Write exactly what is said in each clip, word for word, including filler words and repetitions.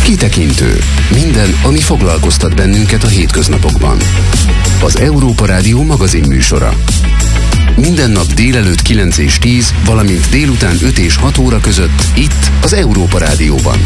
Kitekintő. Minden, ami foglalkoztat bennünket a hétköznapokban. Az Európa Rádió magazin műsora. Minden nap délelőtt kilenc és tíz, valamint délután öt és hat óra között itt az Európa Rádióban.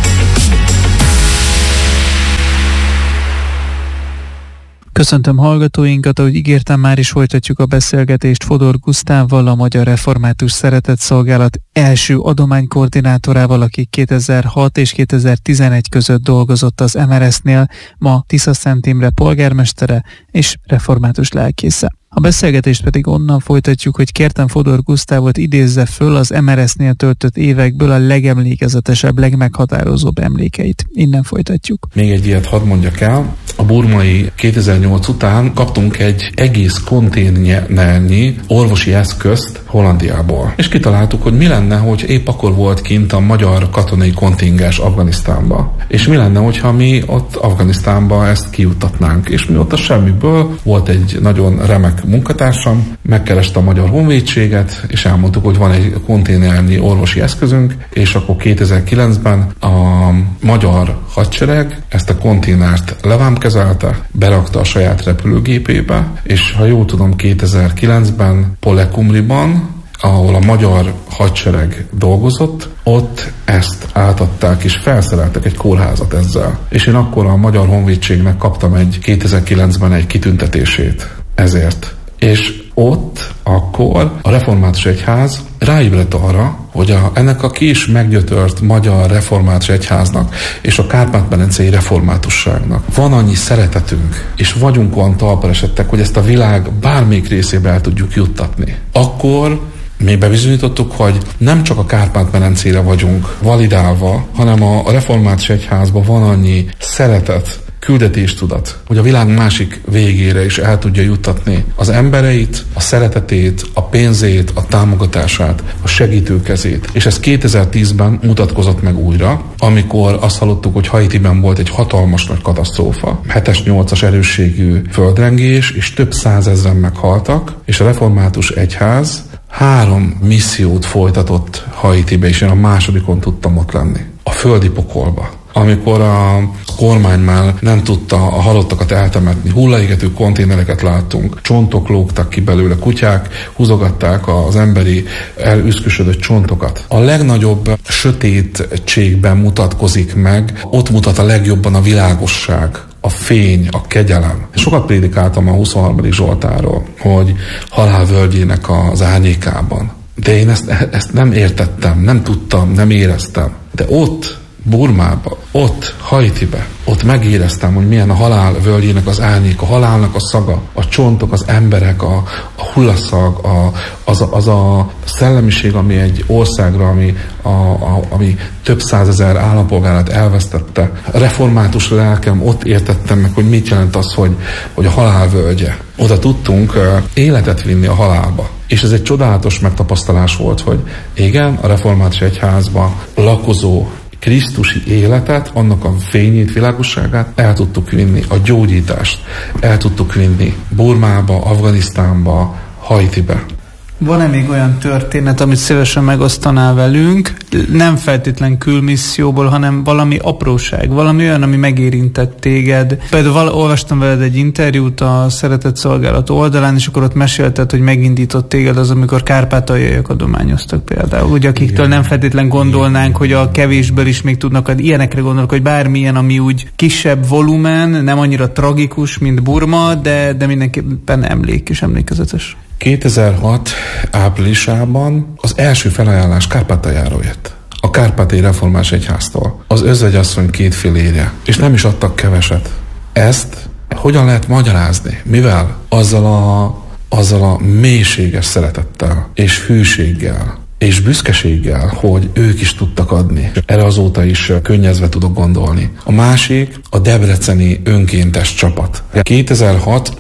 Köszöntöm hallgatóinkat, ahogy ígértem, már is folytatjuk a beszélgetést Fodor Gusztávval, a Magyar Református Szeretetszolgálat első adománykoordinátorával, aki kétezer-hat és kétezer-tizenegy között dolgozott az em er es-nél, ma Tiszaszent Imre polgármestere és református lelkésze. A beszélgetést pedig onnan folytatjuk, hogy kértem Fodor Gusztávot idézze föl az em er es-nél töltött évekből a legemlékezetesebb, legmeghatározóbb emlékeit. Innen folytatjuk. Még egy ilyet hadd mondjak el. A burmai kétezer-nyolc után kaptunk egy egész konténernyi orvosi eszközt Hollandiából. És kitaláltuk, hogy mi lenne, hogy épp akkor volt kint a magyar katonai kontingens Afganisztánba. És mi lenne, hogyha mi ott Afganisztánba ezt kijuttatnánk. És mi ott a semmiből volt egy nagyon remek munkatársam, megkereste a Magyar Honvédséget, és elmondtuk, hogy van egy konténernyi orvosi eszközünk, és akkor kétezer-kilencben a magyar hadsereg ezt a konténert levámkezelte, berakta a saját repülőgépébe, és ha jól tudom, kétezer-kilencben Polekumriban, ahol a magyar hadsereg dolgozott, ott ezt átadták és felszereltek egy kórházat ezzel. És én akkor a Magyar Honvédségnek kaptam egy kétezer-kilencben egy kitüntetését ezért. És ott akkor a Református Egyház ráébredt arra, hogy a, ennek a kis meggyötört magyar református egyháznak és a Kárpát-medencei reformátusságnak van annyi szeretetünk, és vagyunk olyan talpra esettek, hogy ezt a világ bármelyik részébe el tudjuk juttatni. Akkor mi bebizonyítottuk, hogy nem csak a Kárpát-medencére vagyunk validálva, hanem a református egyházban van annyi szeretet, küldetéstudat, hogy a világ másik végére is el tudja juttatni az embereit, a szeretetét, a pénzét, a támogatását, a segítőkezét. És ez kétezer-tízben mutatkozott meg újra, amikor azt hallottuk, hogy Haitiben volt egy hatalmas nagy katasztrófa, hetes-nyolcas erősségű földrengés, és több százezren meghaltak, és a református egyház három missziót folytatott Haitibe, és én a másodikon tudtam ott lenni. A földi pokolba. Amikor a kormány már nem tudta a halottakat eltemetni, hullaégető konténereket láttunk, csontok lógtak ki belőle, kutyák húzogatták az emberi elüszkösödött csontokat. A legnagyobb sötétségben mutatkozik meg, ott mutat a legjobban a világosság, a fény, a kegyelem. Sokat prédikáltam a huszonharmadik Zsoltárról, hogy halálvölgyének az árnyékában. De én ezt, ezt nem értettem, nem tudtam, nem éreztem. De ott, Burmába, ott, Haitibe, ott megéreztem, hogy milyen a halál völgyének az árnyék, a halálnak a szaga, a csontok, az emberek, a, a hullaszag, a, az, a, az a szellemiség, ami egy országra, ami, a, a, ami több százezer állampolgárát elvesztette. A református lelkem ott értettem meg, hogy mit jelent az, hogy, hogy a halál völgye. Oda tudtunk uh, életet vinni a halálba. És ez egy csodálatos megtapasztalás volt, hogy igen, a református egyházban lakozó krisztusi életet, annak a fényét, világosságát el tudtuk vinni, a gyógyítást el tudtuk vinni Burmába, Afganisztánba, Haitibe. Van-e még olyan történet, amit szívesen megosztanál velünk? Nem feltétlen külmisszióból, hanem valami apróság, valami olyan, ami megérintett téged. Például val- olvastam veled egy interjút a Szeretetszolgálat oldalán, és akkor ott mesélted, hogy megindított téged az, amikor kárpátaljaiak adományoztak például. Ugye akiktől igen, nem feltétlen gondolnánk, igen, hogy a kevésből is még tudnak adni. Ilyenekre gondolok, hogy bármilyen, ami úgy kisebb volumen, nem annyira tragikus, mint Burma, de, de mindenképpen emlék és emlékezetes. kétezer-hat áprilisában az első felajánlás Kárpátaljáról jött. A Kárpátai Református Egyháztól. Az özvegyasszony két fillérje. És nem is adtak keveset. Ezt hogyan lehet magyarázni? Mivel? Azzal a, azzal a mélységes szeretettel és hűséggel és büszkeséggel, hogy ők is tudtak adni. Erre azóta is könnyezve tudok gondolni. A másik a debreceni önkéntes csapat. kétezer-hat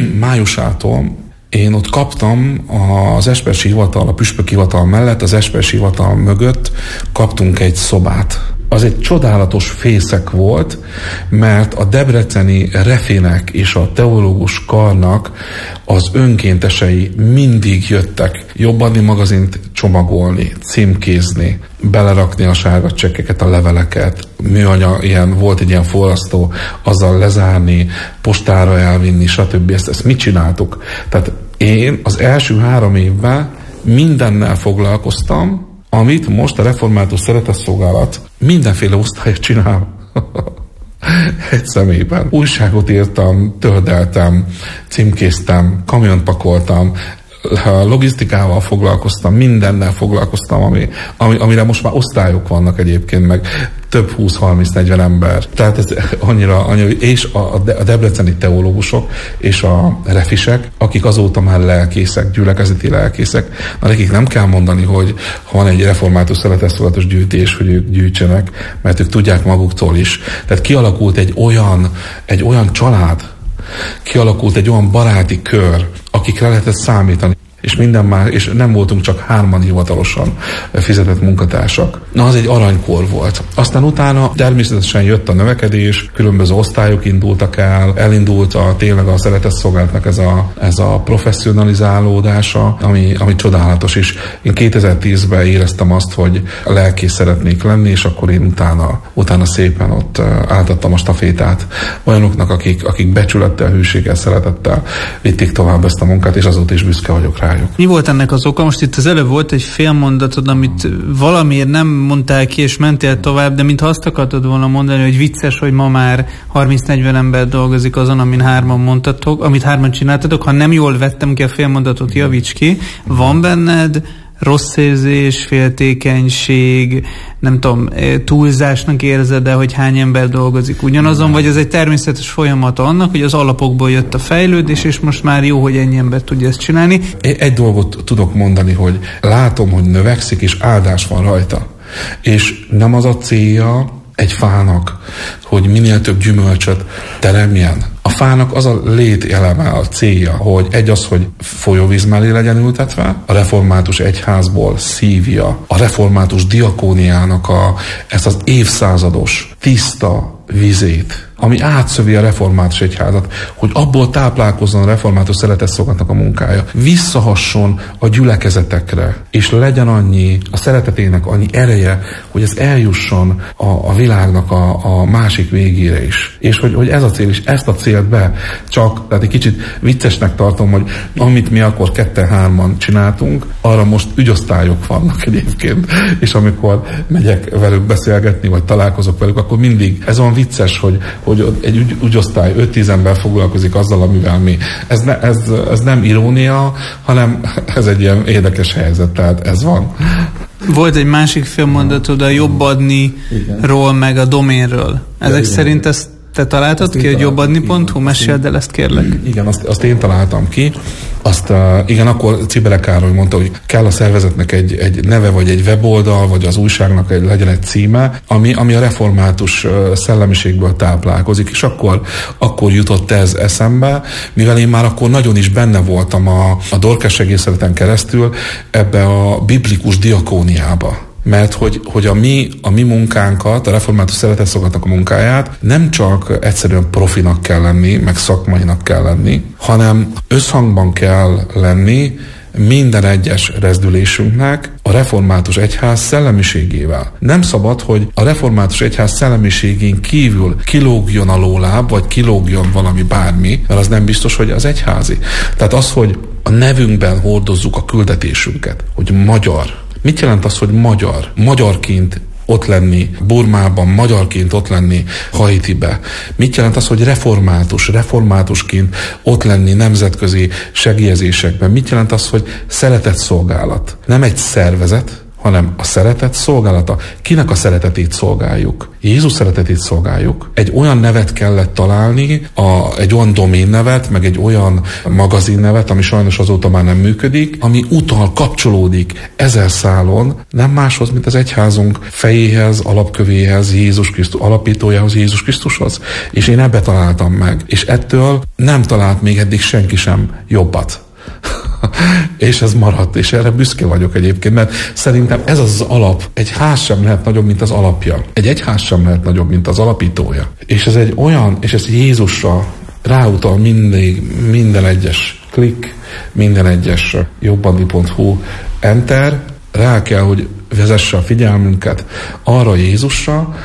májusától én ott kaptam az Espersi Hivatal, a Püspök Hivatal mellett, az Espersi Hivatal mögött kaptunk egy szobát. Az egy csodálatos fészek volt, mert a debreceni refének és a teológus karnak az önkéntesei mindig jöttek Jobbadni magazint csomagolni, címkézni, belerakni a sárga csekkeket, a leveleket, műanyag, ilyen, volt egy ilyen forrasztó, azzal lezárni, postára elvinni, stb. Ezt, ezt mit csináltuk? Tehát én az első három évben mindennel foglalkoztam, amit most a Református Szeretetszolgálat mindenféle osztályt csinál. Egy személyben. Újságot írtam, töldeltem, címkéztem, kamiont pakoltam, logisztikával foglalkoztam, mindennel foglalkoztam, ami, ami, amire most már osztályok vannak egyébként, meg több húsz-harminc-negyven ember. Tehát ez annyira, annyira és a, a debreceni teológusok és a refisek, akik azóta már lelkészek, gyülekezeti lelkészek, na nekik nem kell mondani, hogy van egy református szeretetszolgálatos gyűjtés, hogy ők gyűjtsenek, mert ők tudják maguktól is. Tehát kialakult egy olyan, egy olyan család, kialakult egy olyan baráti kör, akikre lehetett számítani, és minden már, és nem voltunk csak hárman hivatalosan fizetett munkatársak. Na, az egy aranykor volt. Aztán utána természetesen jött a növekedés, különböző osztályok indultak el, elindult a, tényleg a szeretetszolgálatnak ez a, ez a professzionalizálódása, ami, ami csodálatos is. Én kétezer-tízben éreztem azt, hogy lelkész szeretnék lenni, és akkor én utána, utána szépen ott átadtam a stafétát olyanoknak, akik, akik becsülettel, hűséggel, szeretettel vitték tovább ezt a munkát, és azóta is büszke vagyok rá. Mi volt ennek az oka? Most itt az előbb volt egy fél mondatod, amit valamiért nem mondtál ki, és mentél tovább, de mintha azt akartad volna mondani, hogy vicces, hogy ma már harminc-negyven ember dolgozik azon, amin hárman mondtatok, amit hárman csináltatok. Ha nem jól vettem ki a fél mondatot, javíts ki. Van benned rossz érzés, féltékenység, nem tudom, túlzásnak érzed el, hogy hány ember dolgozik ugyanazon, vagy ez egy természetes folyamata annak, hogy az alapokból jött a fejlődés, és most már jó, hogy ennyi ember tudja ezt csinálni? Egy dolgot tudok mondani, hogy látom, hogy növekszik, és áldás van rajta. És nem az a célja egy fának, hogy minél több gyümölcsöt teremjen. A fának az a lételeme, a célja, hogy egy az, hogy folyóvíz mellé legyen ültetve, a református egyházból szívja a református diakóniának a, ezt az évszázados, tiszta vizét, ami átszövi a református egyházat, hogy abból táplálkozzon a református szeretetszolgálatnak a munkája, visszahasson a gyülekezetekre, és legyen annyi, a szeretetének annyi ereje, hogy ez eljusson a, a világnak a, a másik végére is. És hogy, hogy ez a cél is, ezt a célt be csak, tehát egy kicsit viccesnek tartom, hogy amit mi akkor ketten-hárman csináltunk, arra most ügyosztályok vannak egyébként, és amikor megyek velük beszélgetni, vagy találkozok velük, akkor mindig ez olyan vicces, hogy, hogy egy ügy, ügyosztály öt-tíz ember foglalkozik azzal, amivel mi. Ez, ne, ez, ez nem irónia, hanem ez egy ilyen érdekes helyzet, tehát ez van. Volt egy másik félmondatod a jobb adni-ról, meg a doménről. Ezek igen, szerint igen. Ezt te találtad azt ki, hogy jobbadni pont hu? Meséld el ezt, kérlek. Igen, azt, azt én találtam ki. Azt, uh, igen, akkor Cibele Károly mondta, hogy kell a szervezetnek egy, egy neve, vagy egy weboldal, vagy az újságnak egy, legyen egy címe, ami, ami a református uh, szellemiségből táplálkozik, és akkor, akkor jutott ez eszembe, mivel én már akkor nagyon is benne voltam a, a Dorkás segélyszereten keresztül ebbe a biblikus diakóniába. Mert hogy, hogy a, mi, a mi munkánkat, a református szeretetszolgálatnak a munkáját nem csak egyszerűen profinak kell lenni, meg szakmainak kell lenni, hanem összhangban kell lenni minden egyes rezdülésünknek a református egyház szellemiségével. Nem szabad, hogy a református egyház szellemiségén kívül kilógjon a lóláb, vagy kilógjon valami bármi, mert az nem biztos, hogy az egyházi. Tehát az, hogy a nevünkben hordozzuk a küldetésünket, hogy magyar. Mit jelent az, hogy magyar? Magyarként ott lenni Burmában, magyarként ott lenni Haitibe. Mit jelent az, hogy református, reformátusként ott lenni nemzetközi segélyezésekben? Mit jelent az, hogy szeretetszolgálat? Nem egy szervezet, hanem a szeretet szolgálata. Kinek a szeretetét szolgáljuk? Jézus szeretetét szolgáljuk. Egy olyan nevet kellett találni, a, egy olyan doménnevet, meg egy olyan magazinnevet, ami sajnos azóta már nem működik, ami utal, kapcsolódik ezer szálon, nem máshoz, mint az egyházunk fejéhez, alapkövéhez, Jézus Krisztus, alapítójához, Jézus Krisztushoz. És én ebbe találtam meg. És ettől nem talált még eddig senki sem jobbat. És ez maradt, és erre büszke vagyok egyébként, mert szerintem ez az, az alap. Egy ház sem lehet nagyobb, mint az alapja. Egy egyház sem lehet nagyobb, mint az alapítója. És ez egy olyan, és ez Jézusra ráutal mindig, minden egyes klik, minden egyes jobbadni pont hu enter, rá kell, hogy vezesse a figyelmünket arra Jézusra,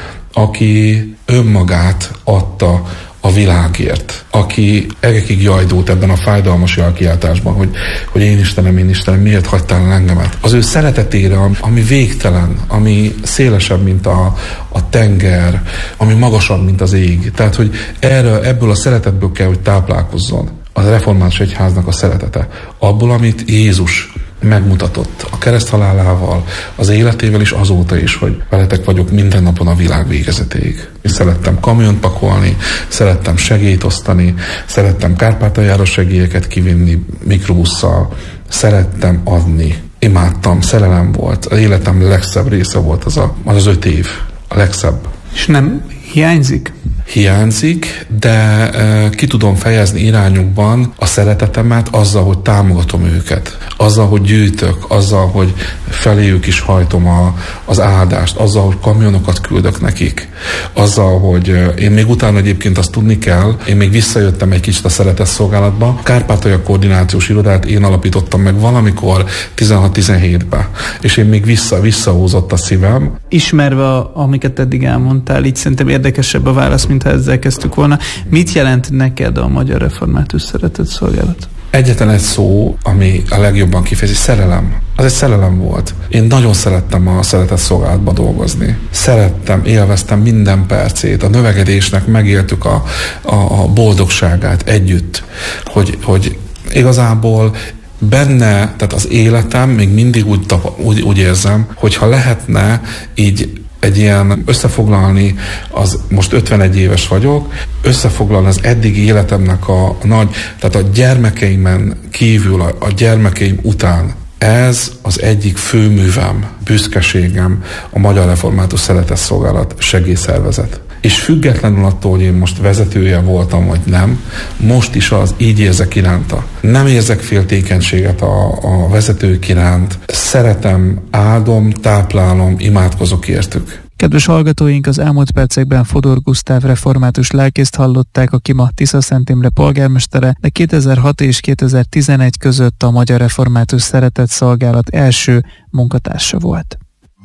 aki önmagát adta a világért, aki egekig jajdult ebben a fájdalmas jelkiáltásban, hogy, hogy én Istenem, én Istenem, miért hagytál el engemet? Az ő szeretetére, ami végtelen, ami szélesebb, mint a, a tenger, ami magasabb, mint az ég. Tehát, hogy erről, ebből a szeretetből kell, hogy táplálkozzon a református egyháznak a szeretete. Abból, amit Jézus megmutatott a kereszthalálával, az életével is azóta is, hogy veletek vagyok minden napon a világ végezetéig. És szerettem kamiont pakolni, szerettem segélyt osztani, szerettem Kárpátaljára segélyeket kivinni mikrobusszal, szerettem adni. Imádtam, szerelem volt. Az életem legszebb része volt az a, az, az öt év. A legszebb. És nem hiányzik? Hiányzik, de e, ki tudom fejezni irányukban a szeretetemet azzal, hogy támogatom őket, azzal, hogy gyűjtök, azzal, hogy feléjük is hajtom a, az áldást, azzal, hogy kamionokat küldök nekik, azzal, hogy e, én még utána egyébként azt tudni kell, én még visszajöttem egy kicsit a szeretetszolgálatba. Kárpátalja koordinációs irodát én alapítottam meg valamikor tizenhat-tizenhétben, és én még vissza, visszahúzott a szívem. Ismerve, a, amiket eddig elmondtál, így szerintem érdekesebb a válasz, mintha ezzel kezdtük volna. Mit jelent neked a Magyar Református Szeretetszolgálat? Egyetlen egy szó, ami a legjobban kifejezi, szerelem. Az egy szerelem volt. Én nagyon szerettem a szeretetszolgálatban dolgozni. Szerettem, élveztem minden percét. A növekedésnek megéltük a, a, a boldogságát együtt. Hogy, hogy igazából benne, tehát az életem még mindig úgy, úgy, úgy érzem, hogyha lehetne így egy ilyen összefoglalni, az most ötvenegy éves vagyok, összefoglalni az eddigi életemnek a, a nagy, tehát a gyermekeimen kívül, a, a gyermekeim után. Ez az egyik főművem, büszkeségem a Magyar Református Szeretetszolgálat segélyszervezet. És függetlenül attól, hogy én most vezetője voltam, vagy nem, most is az így érzek iránta. Nem érzek féltékenységet a, a vezetők iránt. Szeretem, áldom, táplálom, imádkozok értük. Kedves hallgatóink, az elmúlt percekben Fodor Gusztáv református lelkészt hallották, aki ma Tiszaszent Imre polgármestere, de kétezer-hat és kétezer-tizenegy között a Magyar Református Szeretetszolgálat első munkatársa volt.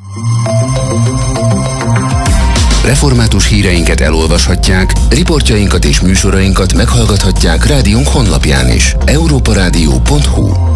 Református híreinket elolvashatják, riportjainkat és műsorainkat meghallgathatják rádiónk honlapján is. európa rádió pont hu